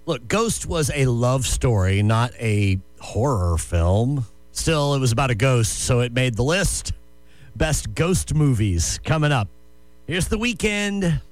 Look, Ghost was a love story, not a horror film. Still, it was about a ghost, so it made the list. Best ghost movies coming up. Here's The Weeknd.